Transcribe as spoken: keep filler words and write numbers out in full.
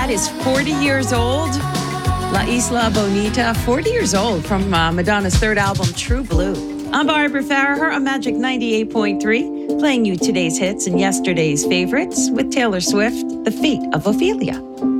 That is forty years old. La Isla Bonita, forty years old, from uh, Madonna's third album, True Blue. I'm Barbara Farraher on Magic ninety-eight point three, playing you today's hits and yesterday's favorites with Taylor Swift, The Fate of Ophelia.